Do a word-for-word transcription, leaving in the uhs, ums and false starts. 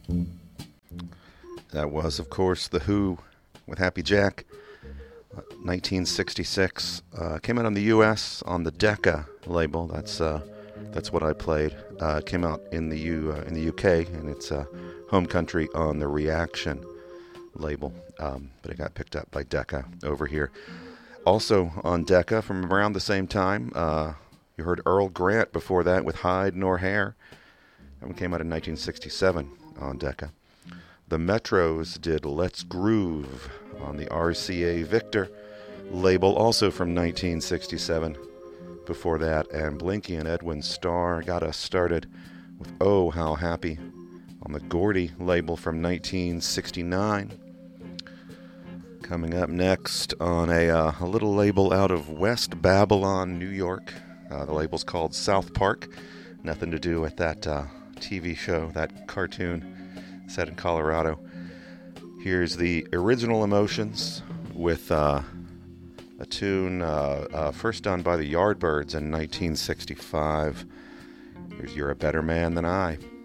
That was, of course, The Who with Happy Jack, uh, nineteen sixty-six. Uh, came out in the U S on the Decca label. That's uh, that's what I played. Uh, came out in the U uh, in the U K, and it's uh, home country on the Reaction label. Um, but it got picked up by Decca over here. Also on Decca from around the same time, uh, you heard Earl Grant before that with Hide Nor Hair. That one came out in nineteen sixty-seven on Decca. The Metros did Let's Groove on the R C A Victor label, also from nineteen sixty-seven. Before that, and Blinky and Edwin Starr got us started with Oh How Happy on the Gordy label from nineteen sixty-nine. Coming up next on a, uh, a little label out of West Babylon, New York. Uh, the label's called South Park. Nothing to do with that uh, T V show, that cartoon set in Colorado. Here's the Original Emotions with uh, a tune uh, uh, first done by the Yardbirds in nineteen sixty-five. Here's You're a Better Man Than I.